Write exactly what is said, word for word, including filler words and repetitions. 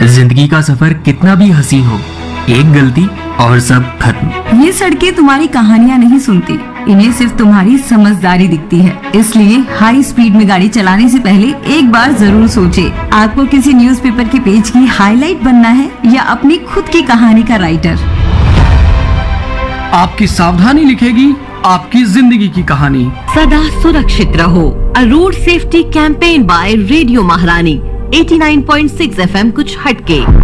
जिंदगी का सफर कितना भी हसीन हो, एक गलती और सब खत्म। ये सड़कें तुम्हारी कहानियाँ नहीं सुनती, इन्हें सिर्फ तुम्हारी समझदारी दिखती है। इसलिए हाई स्पीड में गाड़ी चलाने से पहले एक बार जरूर सोचे। आपको किसी न्यूज़पेपर के पेज की हाईलाइट बनना है या अपनी खुद की कहानी का राइटर। आपकी सावधानी लिखेगी आपकी जिंदगी की कहानी। सदा सुरक्षित रहो। अ road safety campaign bye radio महारानी। Eighty nine point six F M कुछ हटके।